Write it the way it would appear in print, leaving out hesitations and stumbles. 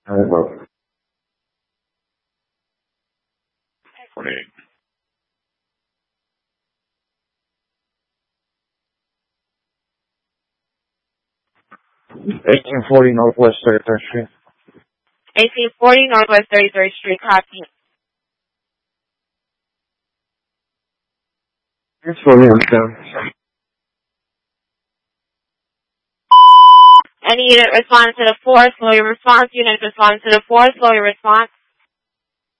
Well, 48. 1840 Northwest 33rd Street. 1840 Northwest 33rd Street, copy. It's for me, I'm down. Any unit respond to the 4, slow your response. Unit respond to the 4, slow your response.